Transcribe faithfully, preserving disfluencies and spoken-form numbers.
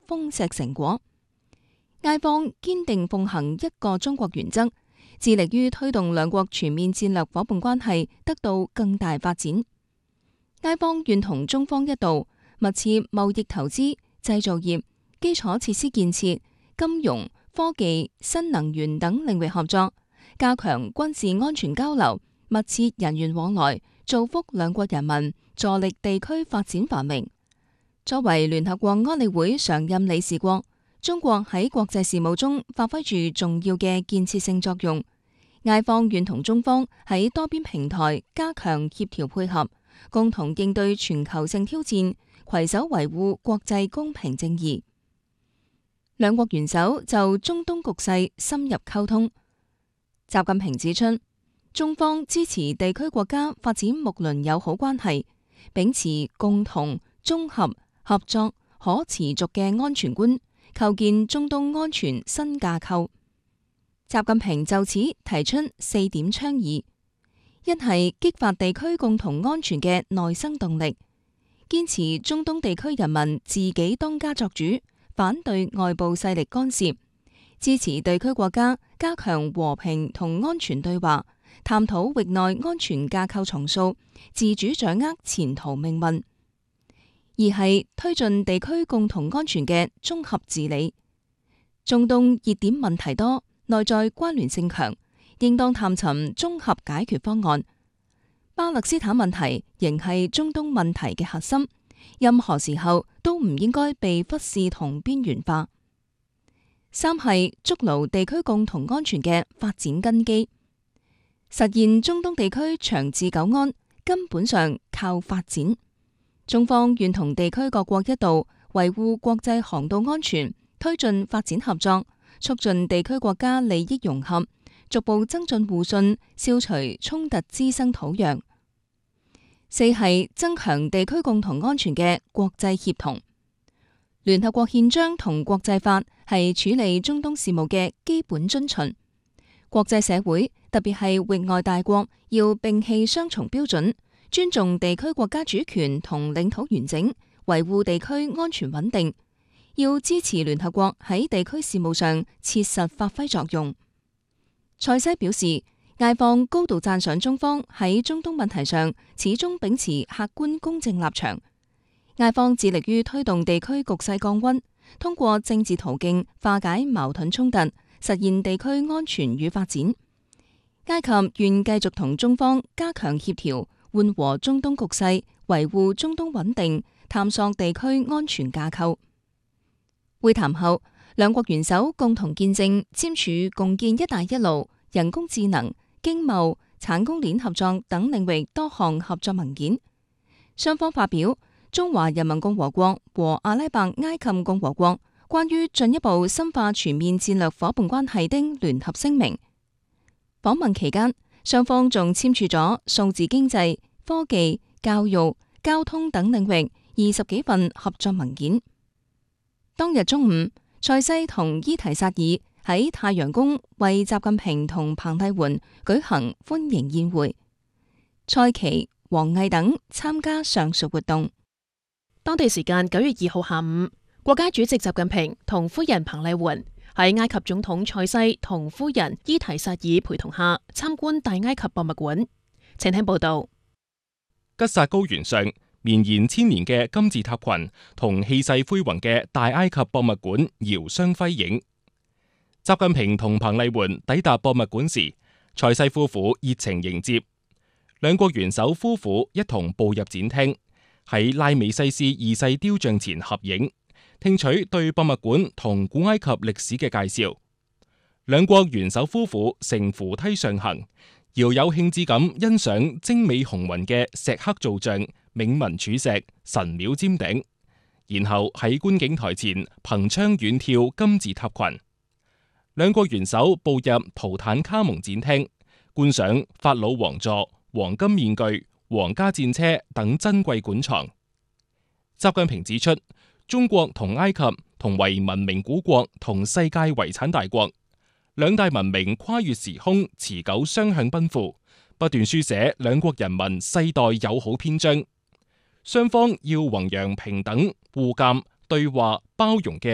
豐碩成果。埃方堅定奉行一個中國原則，致力於推動兩國全面戰略伙伴關係得到更大發展。埃方願同中方一道，密切貿易投資、製造業、基礎設施建設、金融、科技、新能源等領域合作，加強軍事安全交流，密切人員往來，造福兩國人民，助力地區發展繁榮。作為聯合國安理會常任理事國，中國喺國際事務中發揮住重要嘅建設性作用。埃方願同中方喺多邊平台加強協調配合，共同應對全球性挑戰，攜手維護國際公平正義。兩國元首就中東局勢深入溝通。習近平指出，中方支持地區國家發展睦鄰友好關係，秉持共同、綜合、合作、可持續嘅安全觀，構建中東安全新架構。習近平就此提出四點倡議：一係激發地區共同安全嘅內生動力，堅持中東地區人民自己當家作主，反對外部勢力干涉，支持地區國家加強和平同安全對話，探討域內安全架構重塑，自主掌握前途命運。二係推進地區共同安全嘅綜合治理。中東熱點問題多，內在關聯性強，應當探尋綜合解決方案。巴勒斯坦問題仍係中東問題嘅核心，任何時候都唔應該被忽視同邊緣化。三係築牢地區共同安全嘅發展根基，實現中東地區長治久安，根本上靠發展。中方願同地區各國一道維護國際航道安全，推進發展合作，促進地區國家利益融合，逐步增進互信，消除衝突滋生土壤。四係增強地區共同安全嘅國際協同。聯合國憲章同國際法係處理中東事務嘅基本遵循。國際社會，特別係域外大國，要摒棄雙重標準，尊重地區國家主權同領土完整，維護地區安全穩定。要支持聯合國喺地區事務上切實發揮作用。塞西表示，埃方高度讚賞中方喺中東問題上始終秉持客觀公正立場。埃方致力於推動地區局勢降溫，通過政治途徑化解矛盾衝突，實現地區安全與發展。埃及願繼續同中方加強協調，緩和中東局勢，維護中東穩定，探索地區安全架構。會談後，兩國元首共同見證簽署共建「一帶一路」、人工智能、經貿、產供鏈合作等領域多項合作文件。雙方發表中華人民共和國和阿拉伯埃及共和國關於進一步深化全面戰略伙伴關係的聯合聲明。訪問期間，雙方仲簽署咗數字經濟、科技、教育、交通等領域二十幾份合作文件。當日中午，塞西同伊提薩爾喺太陽宮為習近平同彭麗媛舉行歡迎宴會，蔡奇、王毅等參加上述活動。 當地時間九月二號下午，國家主席習近平同夫人彭麗媛喺埃及總統塞西同夫人伊提薩爾陪同下參觀大埃及博物館。請聽報道。 吉薩高原上綿延千年嘅金字塔群同氣勢恢宏嘅大埃及博物館遙相輝映。習近平同彭麗媛抵達博物館時，塞西夫婦熱情迎接，兩國元首夫婦一同步入展廳，喺拉美西斯二世雕像前合影，聽取對博物館同古埃及歷史嘅介紹。兩國元首夫婦乘扶梯上行，遙有興致咁欣賞精美雄渾嘅石刻造像、銘文柱石、神廟尖頂，然後喺觀景台前憑槍遠眺金字塔群。兩國元首步入圖坦卡蒙展廳，觀賞法老王座、黃金面具、皇家戰車等珍貴館藏。習近平指出，中國同埃及同為文明古國同世界遺產大國，兩大文明跨越時空，持久雙向奔赴，不斷書寫兩國人民世代友好篇章。雙方要弘揚平等、互鑒、對話、包容嘅